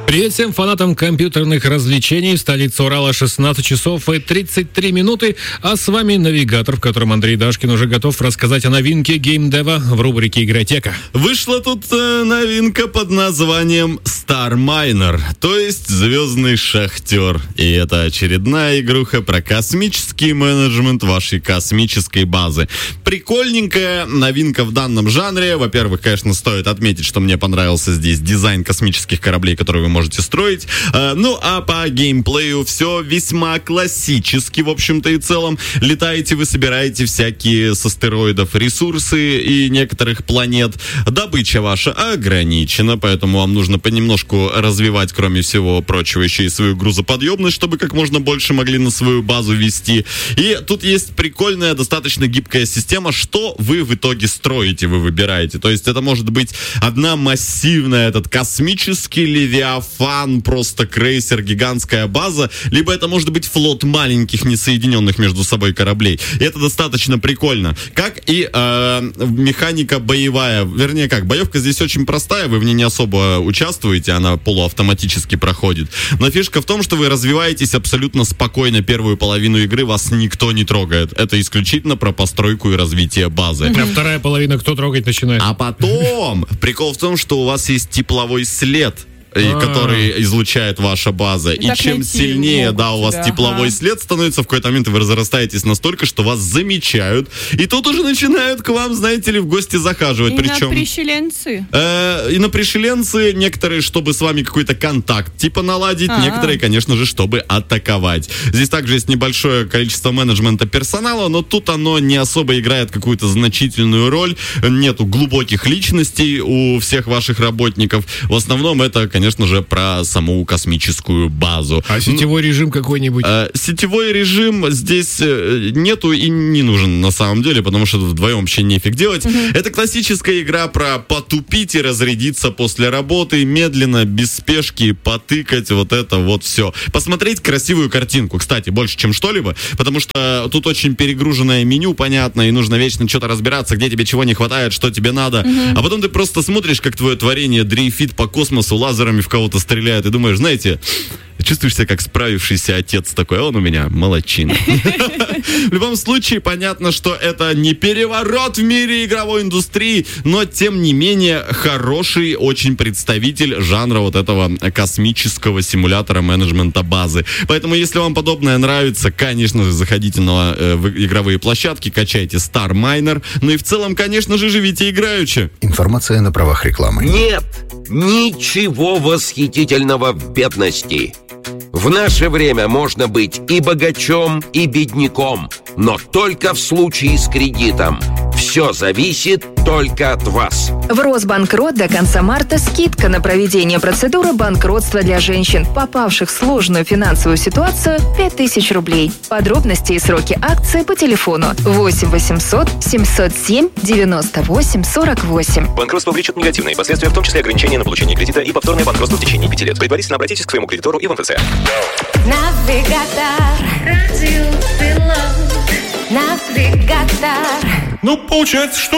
Привет всем фанатам компьютерных развлечений. В столице Урала 16 часов и 33 минуты. А с вами навигатор, в котором Андрей Дашкин уже готов рассказать о новинке геймдева в рубрике «Игротека». Вышла тут новинка под названием Star Miner, то есть «Звездный шахтер». И это очередная игруха про космический менеджмент вашей космической базы. Прикольненькая новинка в данном жанре. Во-первых, конечно, стоит отметить, что мне понравился здесь дизайн космических кораблей, которые вы можете строить. Ну, а по геймплею все весьма классически, в общем-то и целом. Летаете вы, собираете всякие с астероидов ресурсы и некоторых планет. Добыча ваша ограничена, поэтому вам нужно понемножку развивать, кроме всего прочего, еще и свою грузоподъемность, чтобы как можно больше могли на свою базу вести. И тут есть прикольная, достаточно гибкая система, что вы в итоге строите, вы выбираете. То есть это может быть одна массивная, этот космический левиафан, просто крейсер, гигантская база, либо это может быть флот маленьких, несоединенных между собой кораблей. И это достаточно прикольно. Как и механика боевая. Вернее, как, боевка здесь очень простая, вы в ней не особо участвуете, она полуавтоматически проходит. Но фишка в том, что вы развиваетесь абсолютно спокойно первую половину игры, вас никто не трогает. Это исключительно про постройку и развитие базы. А вторая половина кто трогать начинает? А потом, прикол в том, что у вас есть тепловой след, который излучает ваша база. И чем сильнее, у вас тепловой след становится, в какой-то момент вы разрастаетесь настолько, что вас замечают. И тут уже начинают к вам, знаете ли, в гости захаживать. И причем, на пришеленцы. И на пришеленцы некоторые, чтобы с вами какой-то контакт типа наладить, некоторые, конечно же, чтобы атаковать. Здесь также есть небольшое количество менеджмента персонала, но тут оно не особо играет какую-то значительную роль. Нету глубоких личностей у всех ваших работников. В основном это, конечно же, про саму космическую базу. А сетевой режим какой-нибудь? Сетевой режим здесь нету и не нужен на самом деле, потому что вдвоем вообще нефиг делать. Это классическая игра про потупить и разрядиться после работы, медленно, без спешки, потыкать, вот это вот все. Посмотреть красивую картинку, кстати, больше, чем что-либо, потому что тут очень перегруженное меню, понятно, и нужно вечно что-то разбираться, где тебе чего не хватает, что тебе надо. А потом ты просто смотришь, как твое творение дрейфит по космосу, лазерами в кого-то стреляет, и думаешь, знаете, чувствуешь себя как справившийся отец такой, а он у меня молодчина. В любом случае, понятно, что это не переворот в мире игровой индустрии, но, тем не менее, хороший очень представитель жанра вот этого космического симулятора менеджмента базы. Поэтому, если вам подобное нравится, конечно же, заходите на игровые площадки, качайте Star Miner, ну и в целом, конечно же, живите играючи. Информация на правах рекламы. Нет ничего восхитительного в бедности. В наше время можно быть и богачом, и бедняком, но только в случае с кредитом. Все зависит только от вас. В Росбанкрот до конца марта скидка на проведение процедуры банкротства для женщин, попавших в сложную финансовую ситуацию, 5000 рублей. Подробности и сроки акции по телефону 8 800 707 98 48. Банкротство влечет негативные последствия, в том числе ограничения на получение кредита и повторное банкротство в течение 5 лет. Предварительно обратитесь к своему кредитору и в МФЦ. Навигатор. Радио Белом. Навигатор. Ну, получается, что